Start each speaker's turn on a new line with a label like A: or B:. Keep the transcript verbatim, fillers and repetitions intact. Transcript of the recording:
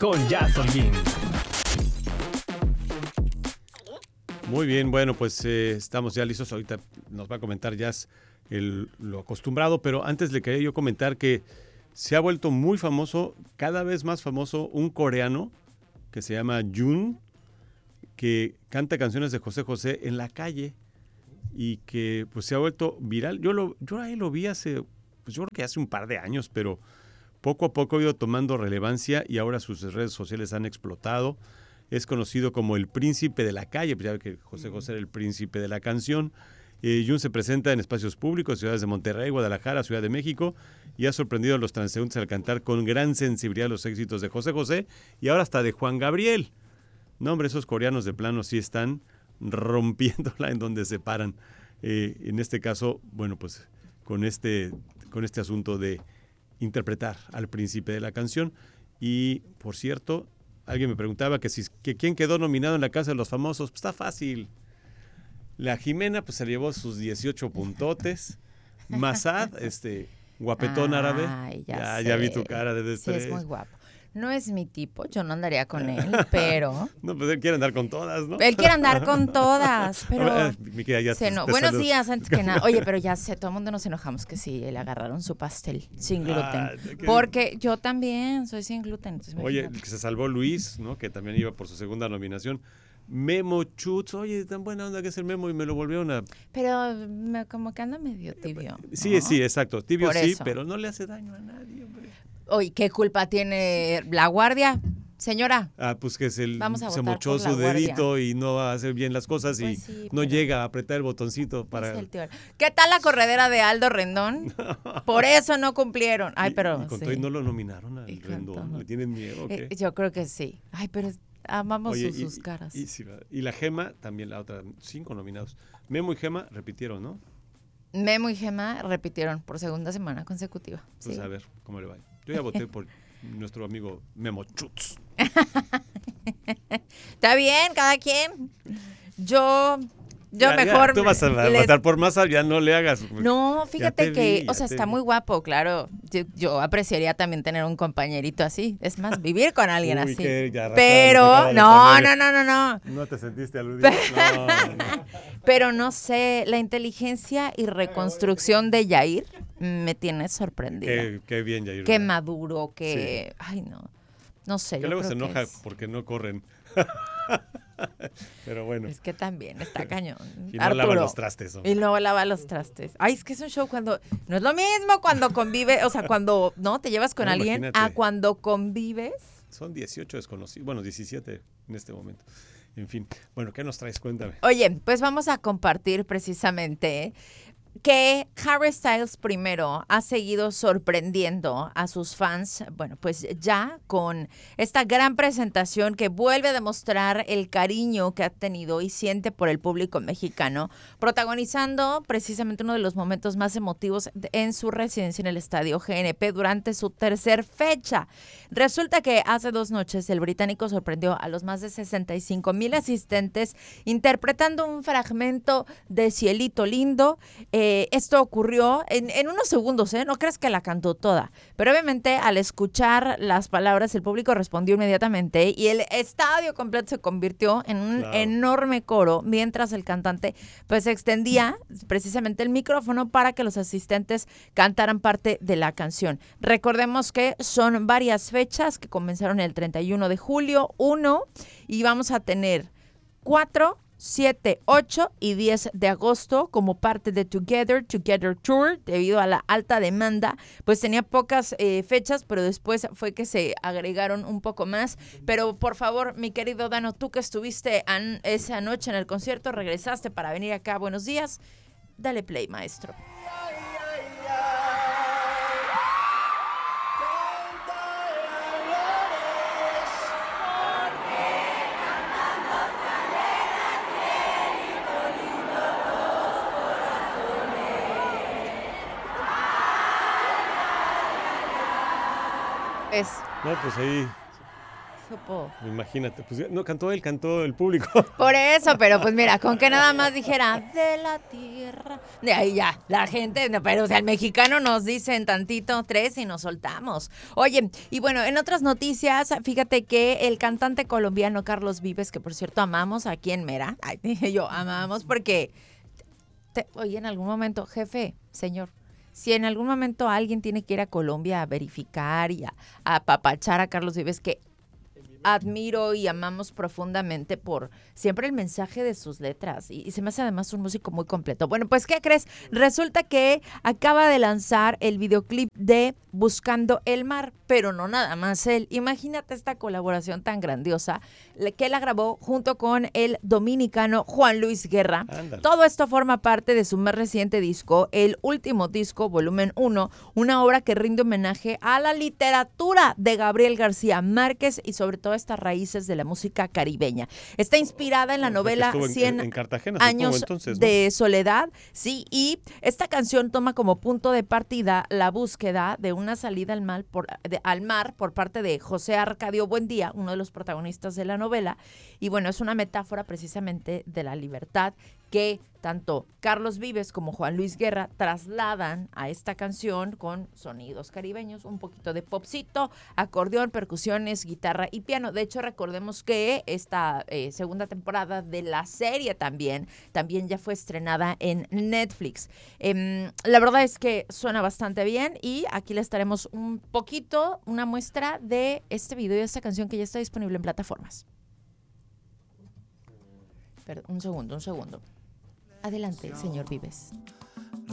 A: con Jazz Holguín.
B: Muy bien, bueno, pues eh, estamos ya listos. Ahorita nos va a comentar Jazz el, lo acostumbrado, pero antes le quería yo comentar que se ha vuelto muy famoso, cada vez más famoso, un coreano que se llama Jun, que canta canciones de José José en la calle y que pues se ha vuelto viral. Yo lo, yo ahí lo vi hace, pues yo creo que hace un par de años, pero poco a poco ha ido tomando relevancia y ahora sus redes sociales han explotado. Es conocido como el príncipe de la calle, pues ya ve que José José era el príncipe de la canción. Eh, Jun se presenta en espacios públicos, ciudades de Monterrey, Guadalajara, Ciudad de México, y ha sorprendido a los transeúntes al cantar con gran sensibilidad los éxitos de José José y ahora hasta de Juan Gabriel. No, hombre, esos coreanos de plano sí están rompiéndola en donde se paran. Eh, en este caso, bueno, pues con este, con este asunto de interpretar al príncipe de la canción. Y, por cierto, alguien me preguntaba que, si, que quién quedó nominado en la Casa de los Famosos. Pues está fácil. La Jimena pues se llevó sus dieciocho puntotes. Masad, este guapetón
C: Ay,
B: árabe.
C: Ya,
B: Ya,
C: sé.
B: ya vi tu cara de
C: Sí,
B: estrés.
C: es muy guapo. No es mi tipo, yo no andaría con él, pero...
B: No, pues él quiere andar con todas, ¿no?
C: Él quiere andar con todas, pero...
B: A ver, mi querida, ya
C: se
B: te-
C: eno-
B: te
C: Buenos
B: saludo.
C: días, antes que nada. Oye, pero ya sé, todo el mundo nos enojamos que sí, le agarraron su pastel sin gluten.
B: Ah, qué-
C: Porque yo también soy sin gluten. Entonces
B: Oye,
C: imagínate.
B: que se salvó Luis, ¿no? Que también iba por su segunda nominación. Memo Chutz, oye, tan buena onda que es el Memo y me lo volvieron a...
C: Pero me- como que anda medio tibio.
B: Sí,
C: ¿no?
B: sí, exacto. Tibio
C: Por
B: sí,
C: eso.
B: pero no le hace daño a nadie, hombre.
C: Oye, ¿qué culpa tiene la guardia? Señora,
B: Ah, pues que se,
C: Vamos a
B: se
C: votar
B: mochó
C: por la
B: su
C: guardia.
B: dedito y no va a hacer bien las cosas
C: Pues
B: y
C: sí,
B: no
C: pero-
B: llega a apretar el botoncito para...
C: es el tío. ¿Qué tal la corredera de Aldo Rendón? Por eso no cumplieron. Ay,
B: Y-
C: pero
B: Y con
C: sí.
B: todo y no lo nominaron al
C: Y con
B: Rendón.
C: todo.
B: ¿Le tienen miedo o qué?
C: Eh, yo creo que sí. Ay, pero es- amamos
B: Oye,
C: sus,
B: y-
C: sus caras.
B: Y, sí, va. Y la Gema, también la otra, cinco nominados. Memo y Gema repitieron, ¿no?
C: Memo y Gema repitieron por segunda semana consecutiva.
B: Pues
C: Sí.
B: a ver cómo le va. Yo ya voté por nuestro amigo Memo Chutz.
C: Está bien, cada quien. Yo, yo
B: Ya, ya,
C: mejor.
B: tú vas a
C: les-
B: votar por Massa, ya no le hagas.
C: No,
B: Ya
C: fíjate
B: te
C: que,
B: vi,
C: o
B: ya
C: sea,
B: te
C: está
B: vi.
C: muy guapo, claro. Yo, yo apreciaría también tener un compañerito así. Es más, vivir con alguien
B: Uy,
C: así.
B: que ya arrastrando
C: Pero,
B: sacada de
C: no,
B: por
C: no,
B: medio.
C: no, no, no.
B: ¿No te sentiste aludido? No, no.
C: Pero no sé, la inteligencia y reconstrucción de Yair me tiene sorprendida.
B: Qué, qué bien, Yair.
C: Qué
B: ¿verdad?
C: maduro, que... Ay, no. No sé,
B: Que
C: yo
B: luego
C: creo
B: se
C: que
B: enoja
C: es-
B: porque no corren. Pero bueno.
C: Es que también está cañón.
B: Y no lava
C: Arturo.
B: los trastes. hombre.
C: Y luego lava los trastes. Ay, es que es un show cuando... No es lo mismo cuando convive, o sea, cuando, ¿no? Te llevas con
B: No,
C: alguien
B: imagínate.
C: a cuando convives.
B: Son dieciocho desconocidos. Bueno, diecisiete en este momento. En fin. Bueno, ¿qué nos traes? Cuéntame.
C: Oye, pues vamos a compartir precisamente que Harry Styles primero ha seguido sorprendiendo a sus fans, bueno, pues ya con esta gran presentación que vuelve a demostrar el cariño que ha tenido y siente por el público mexicano, protagonizando precisamente uno de los momentos más emotivos de- en su residencia en el Estadio G N P durante su tercer fecha. Resulta que hace dos noches el británico sorprendió a los más de sesenta y cinco mil asistentes interpretando un fragmento de Cielito Lindo. Eh, esto ocurrió en, en unos segundos, ¿eh? No crees que la cantó toda. Pero obviamente al escuchar las palabras el público respondió inmediatamente y el estadio completo se convirtió en un
B: Claro.
C: enorme coro mientras el cantante pues extendía precisamente el micrófono para que los asistentes cantaran parte de la canción. Recordemos que son varias fechas que comenzaron el treinta y uno de julio, uno, y vamos a tener cuatro, siete, ocho y diez de agosto como parte de Together, Together Tour, debido a la alta demanda, pues tenía pocas eh, fechas, pero después fue que se agregaron un poco más. Pero por favor, mi querido Dano, tú que estuviste an- esa noche en el concierto, regresaste para venir acá, buenos días, dale play, maestro. Es,
B: No, pues ahí
C: supo.
B: Imagínate, pues no cantó él, cantó el público.
C: Por eso, pero pues mira, con que nada más dijera de la tierra, de ahí ya, la gente, no, pero o sea, el mexicano nos dicen tantito tres y nos soltamos. Oye, y bueno, en otras noticias, fíjate que el cantante colombiano Carlos Vives, que por cierto amamos aquí en Mera, ay, yo amamos porque, te, oye, en algún momento, jefe, señor, si en algún momento alguien tiene que ir a Colombia a verificar y a, a apapachar a Carlos Vives, que admiro y amamos profundamente por siempre el mensaje de sus letras y, y se me hace además un músico muy completo. Bueno, pues ¿qué crees? Resulta que acaba de lanzar el videoclip de Buscando el Mar, pero no nada más él. Imagínate esta colaboración tan grandiosa que él grabó junto con el dominicano Juan Luis Guerra.
B: Ándale.
C: Todo esto forma parte de su más reciente disco, el último disco, volumen uno, una obra que rinde homenaje a la literatura de Gabriel García Márquez y sobre todo estas raíces de la música caribeña. Está inspirada en la novela
B: en,
C: cien
B: en Cartagena,
C: años
B: entonces, ¿no?
C: de soledad, sí, y esta canción toma como punto de partida la búsqueda de una salida al mar por, de, al mar por parte de José Arcadio Buendía, uno de los protagonistas de la novela, y bueno, es una metáfora precisamente de la libertad que tanto Carlos Vives como Juan Luis Guerra trasladan a esta canción con sonidos caribeños, un poquito de popcito, acordeón, percusiones, guitarra y piano. De hecho, recordemos que esta eh, segunda temporada de la serie también, también ya fue estrenada en Netflix. Eh, la verdad es que suena bastante bien y aquí les estaremos un poquito, una muestra de este video y esta canción que ya está disponible en plataformas. Perdón, un segundo, un segundo. Adelante, señor Vives.